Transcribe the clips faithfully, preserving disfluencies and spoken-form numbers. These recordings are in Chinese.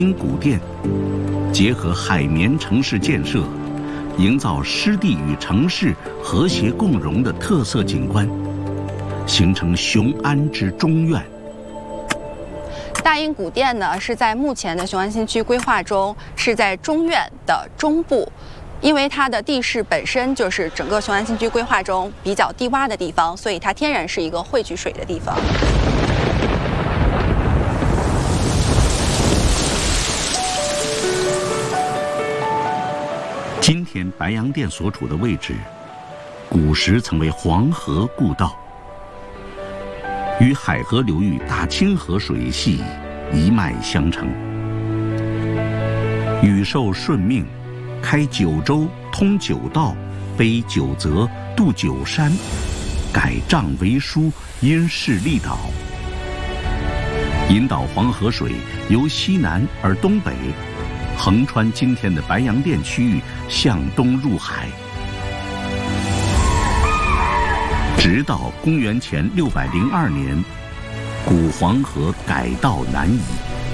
因古殿，结合海绵城市建设，营造湿地与城市和谐共融的特色景观，形成雄安之中苑。 大英古殿呢，是在目前的雄安新区规划中，是在中苑的中部。因为它的地势本身就是整个雄安新区规划中比较低洼的地方，所以它天然是一个汇聚水的地方。 今天白洋淀所处的位置，古时曾为黄河故道，与海河流域大清河水系一脉相承。禹受顺命，开九州，通九道，背九泽，渡九山，改丈为书，因势利导，引导黄河水由西南而东北，横穿今天的白洋淀区域，向东入海，直到公元前六百零二年，古黄河改道南移。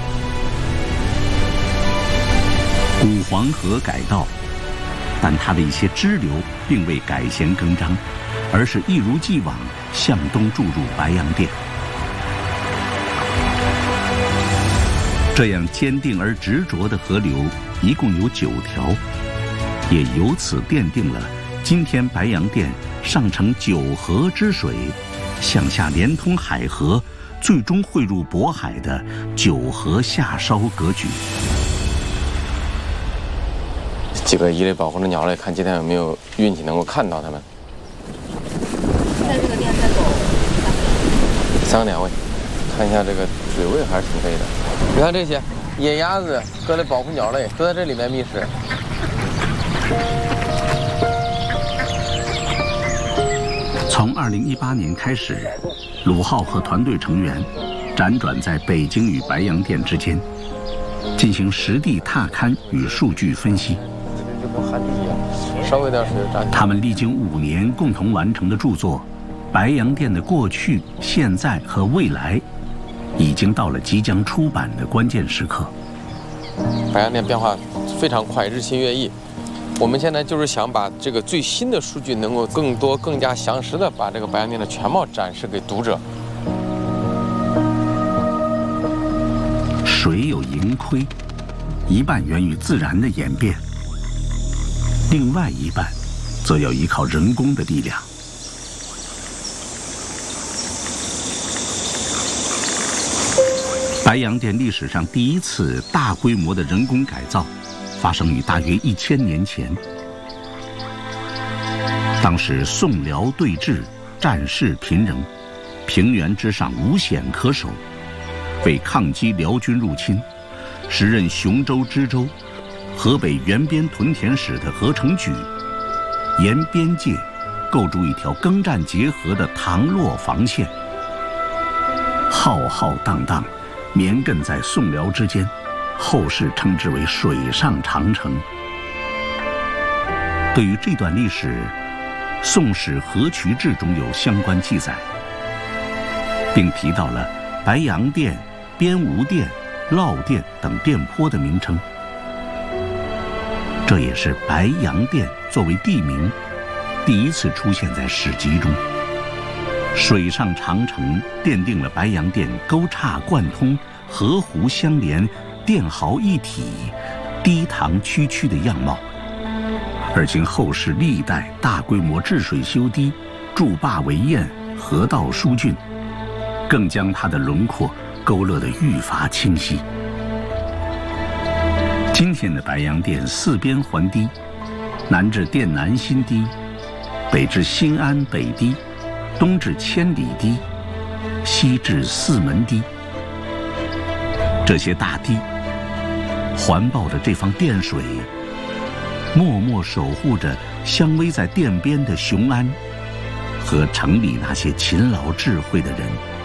古黄河改道，但它的一些支流并未改弦更张，而是一如既往向东注入白洋淀。这样坚定而执着的河流一共有九条，也由此奠定了今天白洋淀上承九河之水，向下连通海河，最终汇入渤海的九河下梢格局。 几个一类保护的鸟类，看今天有没有运气能够看到它们。 在这个店再走三个点位，看一下这个水位还是挺可以的。你看这些野鸭子、各类保护鸟类都在这里面觅食。 从二零一八年开始，鲁浩和团队成员辗转在北京与白洋淀之间，进行实地踏勘与数据分析。 稍微有点水就涨。 他们历经五年共同完成的著作《白洋淀的过去、现在和未来》，已经到了即将出版的关键时刻。 白洋淀变化非常快，日新月异。我们现在就是想把这个最新的数据，能够更多、更加详实的把这个白洋淀的全貌展示给读者。 水有盈亏，一半源于自然的演变，另外一半则要依靠人工的力量。白洋淀历史上第一次大规模的人工改造，发生于大约一千年前。当时宋辽对峙，战事频仍，平原之上无险可守。为抗击辽军入侵，时任雄州知州、河北原边屯田使的何成举，沿边界构筑一条耕战结合的塘洛防线，浩浩荡荡，绵亘在宋辽之间，后世称之为水上长城。对于这段历史，《宋史·河渠志》中有相关记载，并提到了白洋淀、边吴店、涝店等店坡的名称。这也是白洋淀作为地名第一次出现在史籍中。水上长城奠定了白洋淀沟岔贯通、河湖相连、店壕一体、堤塘区区的样貌，而经后世历代大规模治水修堤、筑坝围堰、河道疏浚，更将它的轮廓勾勒得愈发清晰。今天的白洋淀四边环堤，南至滇南新堤，北至新安北堤，东至千里堤，西至四门堤。这些大堤环抱着这方滇水，默默守护着相偎在滇边的雄安和城里那些勤劳智慧的人。